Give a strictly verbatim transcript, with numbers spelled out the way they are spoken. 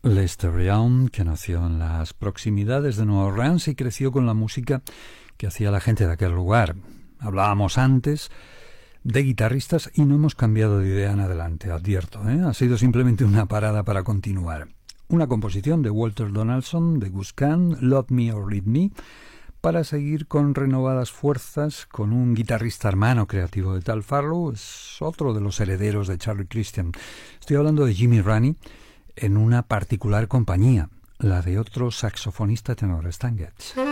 Lester Young, que nació en las proximidades de Nueva Orleans y creció con la música que hacía la gente de aquel lugar. Hablábamos antes de guitarristas y no hemos cambiado de idea en adelante, advierto, ¿eh? Ha sido simplemente una parada para continuar. Una composición de Walter Donaldson, de Gus Kahn, Love Me or Leave Me, para seguir con renovadas fuerzas con un guitarrista hermano creativo de Tal Farlow, es otro de los herederos de Charlie Christian. Estoy hablando de Jimmy Raney, en una particular compañía, la de otro saxofonista tenor, Stan Getz.